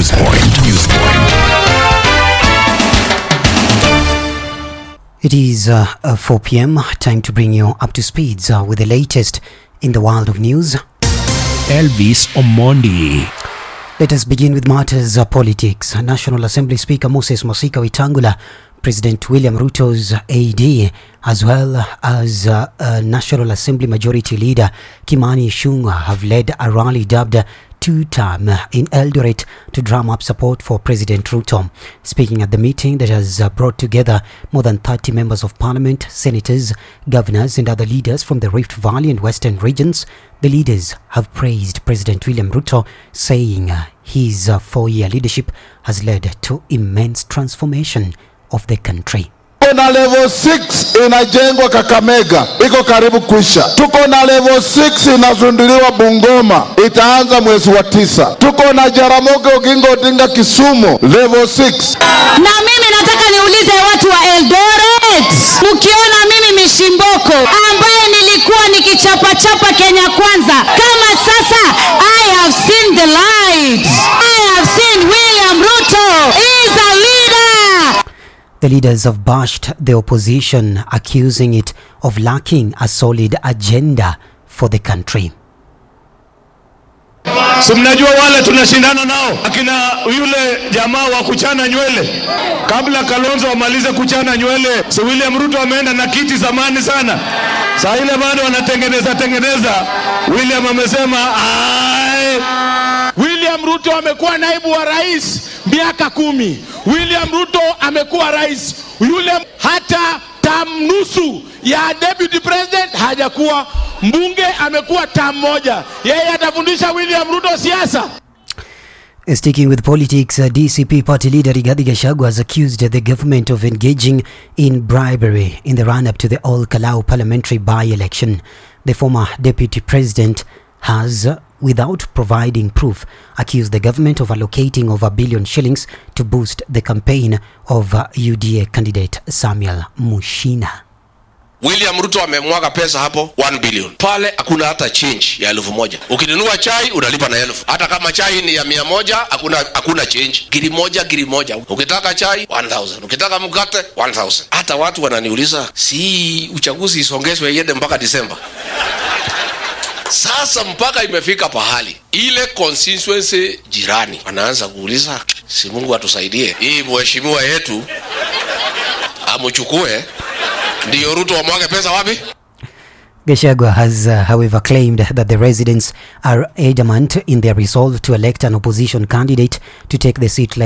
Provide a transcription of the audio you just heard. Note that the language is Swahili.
It is 4 p.m. Time to bring you up to speed with the latest in the world of news. Elvis Omondi. Let us begin with matters politics. National Assembly Speaker Moses Masika Wetangula, President William Ruto's AD, as well as National Assembly Majority Leader Kimani Ichung'wah have led a rally dubbed two-term in Eldoret to drum up support for President Ruto. Speaking at the meeting that has brought together more than 30 members of parliament, senators, governors and other leaders from the Rift Valley and Western regions, the leaders have praised President William Ruto, saying his 4-year leadership has led to immense transformation of the country. Na level 6 inajengwa Kakamega, iko karibu kuisha. Tuko na level 6 inazunduliwa Bungoma, itaanza mwezi wa 9. Tuko na Jaramogi Oginga Odinga Kisumu, level 6. Na mimi nataka niulize watu wa Eldoret, mkiona mimi Mishimboko ambaye nilikuwa nikichapa Kenya Kwanza, kama sasa I have seen the light. I have seen William Ruto is a leader. The leaders have bashed the opposition, accusing it of lacking a solid agenda for the country. So mnajua wale tunashindana nao akina yule jamaa wa kuchana nywele, kabla Kalonzo amalize kuchana nywele, so William Ruto ameenda na kiti zamani sana. Sasa ile bado wanatengeneza. William amesema William Ruto amekuwa naibu wa rais miaka 10. William Ruto amekuwa rais. Yule hata nusu ya deputy president hajakuwa. Mbunge amekuwa moja. Yeye atafundisha William Ruto siasa. Sticking with politics, DCP party leader Rigathi Gachagua has accused the government of engaging in bribery in the run-up to the Ol-Kalou parliamentary by-election. The former deputy president has, without providing proof, accused the government of allocating over $1 billion shillings to boost the campaign of UDA candidate Samuel Mushina. William Ruto amemwaga pesa hapo 1 billion. Pale hakuna hata change ya 1,000. Ukinunua chai unalipa na 1,000. Hata kama chai ni ya 100 hakuna change. Giri moja. Ukitaka chai 1,000. Ukitaka mkate 1,000. Hata watu wananiuliza, si uchaguzi isongezwe iende mpaka Disemba? Sasa mpaka imefika pahali ile constituency jirani anaanza kuuliza, si Mungu atusaidie hii mheshimiwa yetu amuchukue ndio Ruto amwage pesa wapi? Gachagua has, however, claimed that the residents are adamant in their resolve to elect an opposition candidate to take the seat left